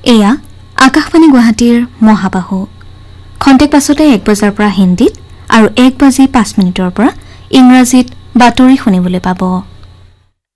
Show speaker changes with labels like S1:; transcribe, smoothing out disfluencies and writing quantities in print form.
S1: এয়া আকাশবাণী গুৱাহাটীৰ মহাবাহু খন্তেক পাছতে 1 বজাৰ পৰা হিন্দীত আৰু 1 বাজি 5 মিনিটৰ পৰা ইংৰাজীত বাতৰি শুনিবলৈ পাব।